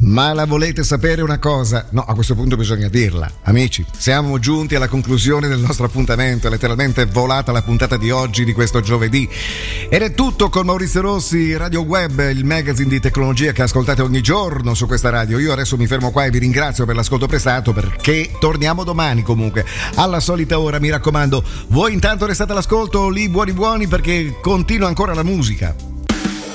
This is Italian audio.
Ma la volete sapere una cosa? No, a questo punto bisogna dirla. Amici, siamo giunti alla conclusione del nostro appuntamento. È letteralmente volata la puntata di oggi, di questo giovedì. Ed è tutto con Maurizio Rossi, Radio Web, il magazine di tecnologia che ascoltate ogni giorno su questa radio. Io adesso mi fermo qua e vi ringrazio per l'ascolto prestato, perché torniamo domani comunque alla solita ora, mi raccomando. Voi intanto restate all'ascolto lì buoni perché continua ancora la musica.